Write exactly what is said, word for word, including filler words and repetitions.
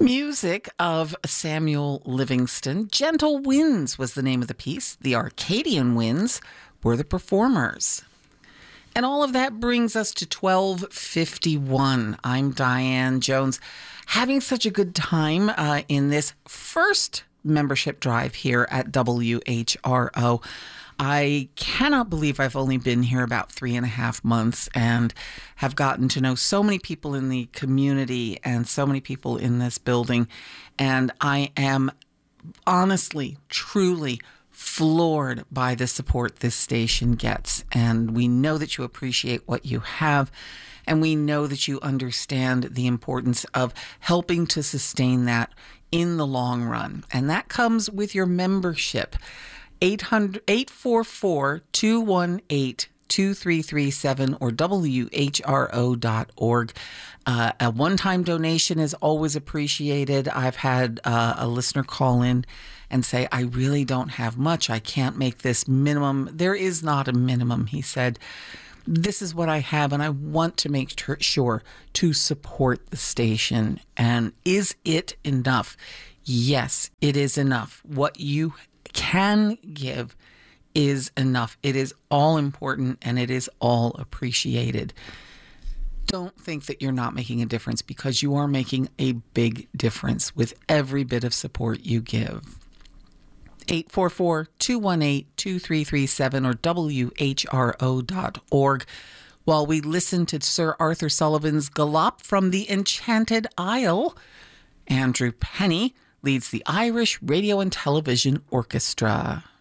Music of Samuel Livingston. Gentle Winds was the name of the piece. The Arcadian Winds were the performers. And all of that brings us to twelve fifty-one. I'm Diane Jones, having such a good time uh, in this first membership drive here at W H R O. I cannot believe I've only been here about three and a half months and have gotten to know so many people in the community and so many people in this building. And I am honestly, truly floored by the support this station gets. And we know that you appreciate what you have. And we know that you understand the importance of helping to sustain that in the long run. And that comes with your membership. eight hundred, eight four four, two one eight, two three three seven or W H R O dot org. Uh, a one-time donation is always appreciated. I've had uh, a listener call in and say, I really don't have much. I can't make this minimum. There is not a minimum, he said. This is what I have, and I want to make sure to support the station. And is it enough? Yes, it is enough. What you can give is enough. It is all important and it is all appreciated. Don't think that you're not making a difference, because you are making a big difference with every bit of support you give. eight four four, two one eight, two three three seven or W H R O dot org. While we listen to Sir Arthur Sullivan's Galop from the Enchanted Isle, Andrew Penny leads the Irish Radio and Television Orchestra.